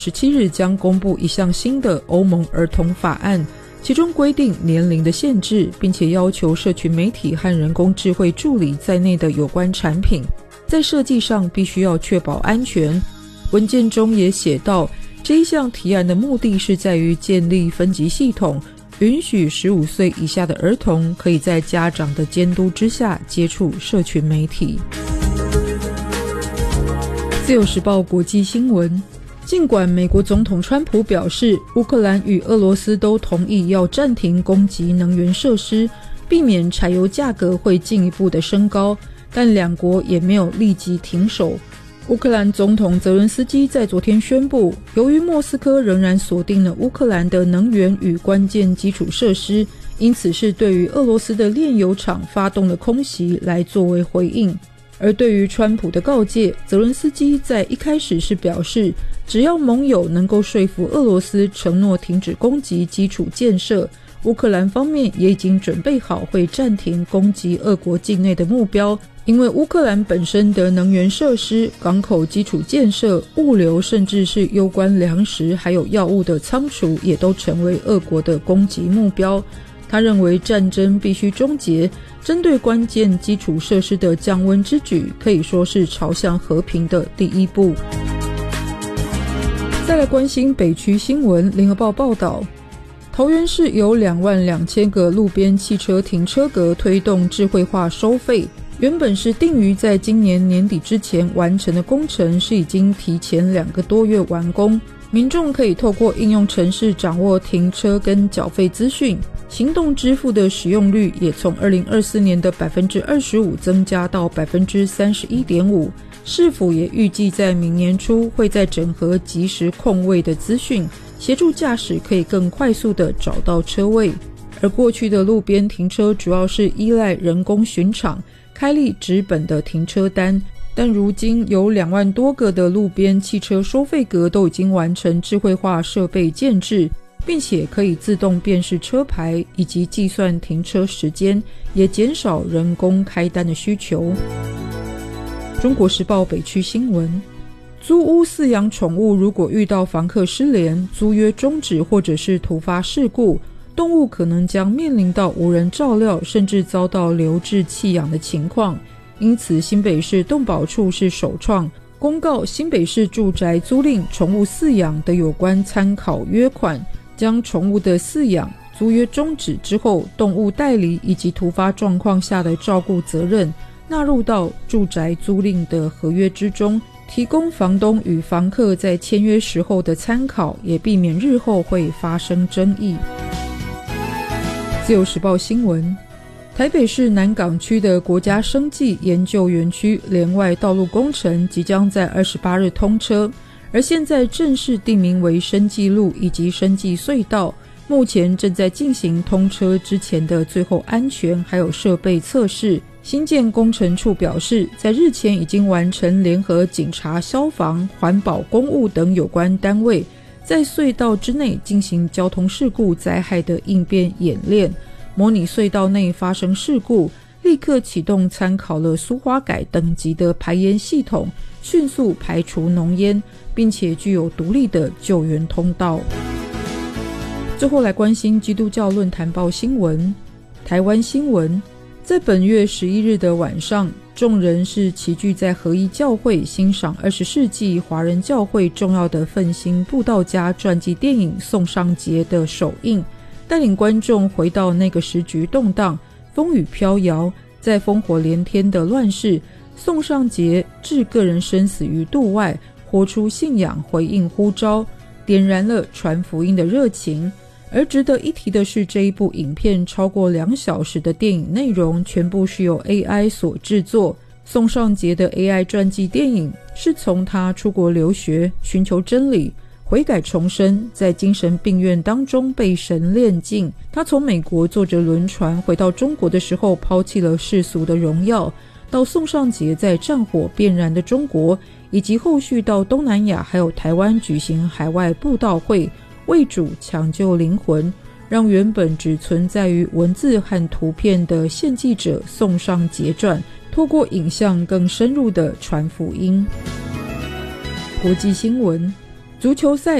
17日将公布一项新的欧盟儿童法案，其中规定年龄的限制，并且要求社群媒体和人工智慧助理在内的有关产品在设计上必须要确保安全。文件中也写到，这一项提案的目的是在于建立分级系统，允许15岁以下的儿童可以在家长的监督之下接触社群媒体。自由时报国际新闻，尽管美国总统川普表示乌克兰与俄罗斯都同意要暂停攻击能源设施，避免柴油价格会进一步的升高，但两国也没有立即停手。乌克兰总统泽伦斯基在昨天宣布，由于莫斯科仍然锁定了乌克兰的能源与关键基础设施，因此是对于俄罗斯的炼油厂发动了空袭来作为回应。而对于川普的告诫，泽伦斯基在一开始是表示，只要盟友能够说服俄罗斯承诺停止攻击基础建设，乌克兰方面也已经准备好会暂停攻击俄国境内的目标，因为乌克兰本身的能源设施、港口基础建设、物流，甚至是攸关粮食还有药物的仓储，也都成为俄国的攻击目标。他认为战争必须终结，针对关键基础设施的降温之举可以说是朝向和平的第一步。再来关心北区新闻，联合报报道，桃园市有22000个路边汽车停车格推动智慧化收费，原本是定于在今年年底之前完成的工程，是已经提前2个多月完工。民众可以透过应用程式掌握停车跟缴费资讯，行动支付的使用率也从2024年的 25% 增加到 31.5%。市府也预计在明年初会再整合即时空位的资讯，协助驾驶可以更快速地找到车位。而过去的路边停车主要是依赖人工巡场，开立纸本的停车单，但如今有2万多个的路边汽车收费格都已经完成智慧化设备建置，并且可以自动辨识车牌以及计算停车时间，也减少人工开单的需求。中国时报北区新闻，租屋饲养宠物如果遇到房客失联、租约终止或者是突发事故，动物可能将面临到无人照料，甚至遭到留置弃养的情况。因此新北市动保处是首创公告新北市住宅租赁宠物饲养的有关参考约款，将宠物的饲养、租约终止之后动物代理以及突发状况下的照顾责任纳入到住宅租赁的合约之中，提供房东与房客在签约时候的参考，也避免日后会发生争议。自由时报新闻，台北市南港区的国家生技研究园区联外道路工程即将在28日通车，而现在正式定名为生技路以及生技隧道，目前正在进行通车之前的最后安全还有设备测试。新建工程处表示，在日前已经完成联合警察、消防、环保、公务等有关单位在隧道之内进行交通事故灾害的应变演练，模拟隧道内发生事故，立刻启动参考了苏花改等级的排烟系统，迅速排除浓烟，并且具有独立的救援通道。最后来关心基督教论坛报新闻，台湾新闻，在本月11日的晚上，众人是齐聚在合一教会欣赏20世纪华人教会重要的奋兴布道家传记电影《宋尚节》的首映，带领观众回到那个时局动荡、风雨飘摇，在烽火连天的乱世，宋尚节置个人生死于度外，活出信仰，回应呼召，点燃了传福音的热情。而值得一提的是，这一部影片超过2小时的电影内容全部是由 AI 所制作。宋尚节的 AI 传记电影是从他出国留学、寻求真理、悔改重生，在精神病院当中被神炼净。他从美国坐着轮船回到中国的时候，抛弃了世俗的荣耀，到宋尚节在战火遍燃的中国，以及后续到东南亚还有台湾举行海外布道会，为主抢救灵魂，让原本只存在于文字和图片的献祭者宋尚节传透过影像更深入的传福音。国际新闻， 足球赛